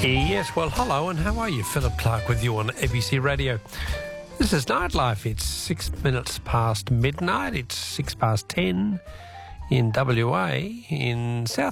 Yes, well, hello, and how are you? Philip Clark with you on ABC Radio. This is Nightlife. It's 6 minutes past midnight. It's 10 in WA in South